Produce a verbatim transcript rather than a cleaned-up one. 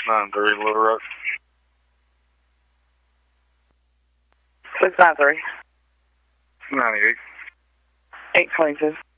nine three, Little Rock. six nine three. ninety-eight. eight twenty-two.